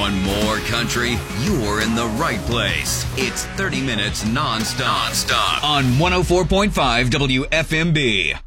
Want more country? You're in the right place. It's 30 minutes non-stop on 104.5 WFMB.